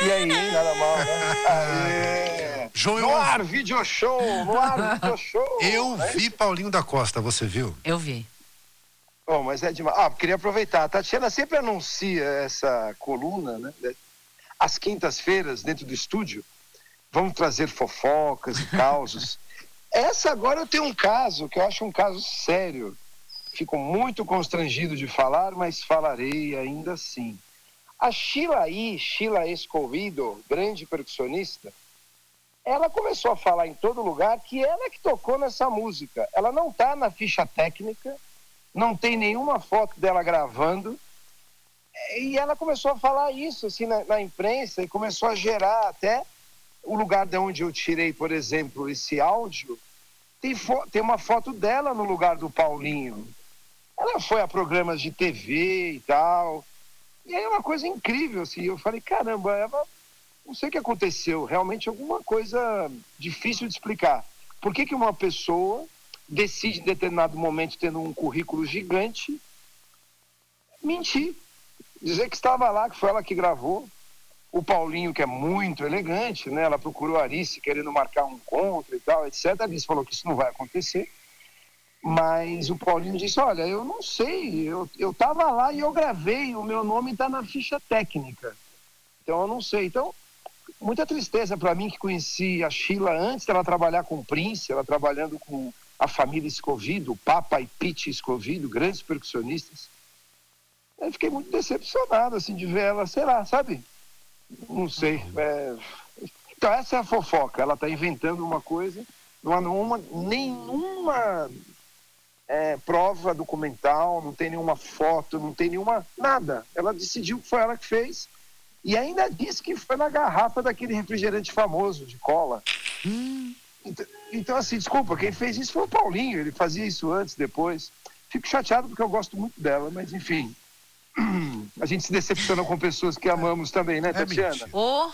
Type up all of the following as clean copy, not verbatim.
E aí, hein? Nada mal, né? Aê. João, no ar, video show. Eu vi Paulinho da Costa, você viu? Eu vi. Oh, mas é demais. Queria aproveitar. A Tatiana sempre anuncia essa coluna, né? Às quintas-feiras, dentro do estúdio. Vamos trazer fofocas e causos. Essa agora eu tenho um caso, que eu acho um caso sério. Fico muito constrangido de falar, mas falarei ainda assim. A Sheila Escovido, grande percussionista, ela começou a falar em todo lugar que ela que tocou nessa música. Ela não está na ficha técnica, não tem nenhuma foto dela gravando. E ela começou a falar isso assim, na imprensa e começou a gerar até o lugar de onde eu tirei, por exemplo, esse áudio. Tem uma foto dela no lugar do Paulinho. Ela foi a programas de TV e tal. E aí é uma coisa incrível, assim. Eu falei, caramba, ela... não sei o que aconteceu. Realmente alguma coisa difícil de explicar. Por que uma pessoa decide, em determinado momento, tendo um currículo gigante, mentir? Dizer que estava lá, que foi ela que gravou. O Paulinho, que é muito elegante, né? Ela procurou a Arice querendo marcar um encontro e tal, etc. A Arice falou que isso não vai acontecer. Mas o Paulinho disse, olha, eu não sei, eu estava lá e eu gravei, o meu nome está na ficha técnica. Então eu não sei. Então, muita tristeza para mim que conheci a Sheila antes dela trabalhar com o Prince, ela trabalhando com a família Escovido, o Papa e Pete Escovido, grandes percussionistas. Eu fiquei muito decepcionado, assim, de ver ela, sei lá, sabe? Não sei. Então essa é a fofoca, ela está inventando uma coisa, não há nenhuma prova documental, não tem nenhuma foto, não tem nenhuma... nada. Ela decidiu que foi ela que fez e ainda disse que foi na garrafa daquele refrigerante famoso de cola. Então, assim, desculpa, quem fez isso foi o Paulinho, ele fazia isso antes, depois. Fico chateado porque eu gosto muito dela, mas enfim... A gente se decepciona com pessoas que amamos também, né, Tatiana?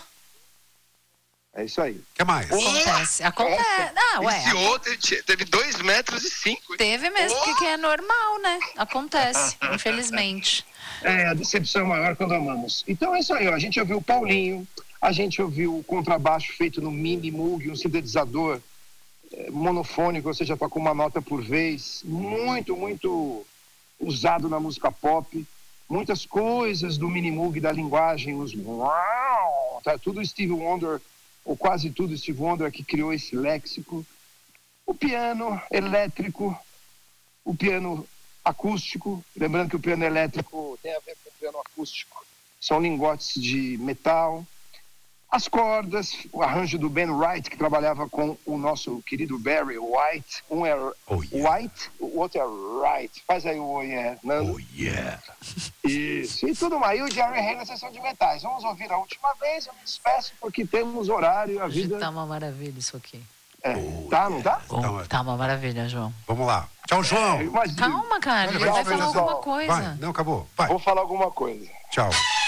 É isso aí. O que mais? Acontece. Esse outro teve 2,5 metros. Teve mesmo, que é normal, né? Acontece, infelizmente. A decepção maior quando amamos. Então é isso aí, ó. A gente ouviu o Paulinho, a gente ouviu o contrabaixo feito no Mini Moog, um sintetizador monofônico, ou seja, toca uma nota por vez. Muito, muito usado na música pop. Muitas coisas do Mini Moog, da linguagem, os uau, tá tudo Steve Wonder, ou quase tudo Steve Wonder que criou esse léxico. O piano elétrico, o piano acústico, lembrando que o piano elétrico tem a ver com o piano acústico, são lingotes de metal. As cordas, o arranjo do Ben Wright, que trabalhava com o nosso querido Barry White. Um é White, o outro é Wright. Faz aí o oh yeah, Nando. Oh yeah. Isso, e tudo mais. E o Jerry Hay na sessão de metais. Vamos ouvir a última vez, eu me despeço, porque temos horário, a vida... Tá uma maravilha isso aqui. Não tá? Tá uma maravilha, João. Vamos lá. Tchau, João. Calma, cara, ele vai falar alguma coisa. Vai, não, acabou. Vai. Vou falar alguma coisa. Tchau.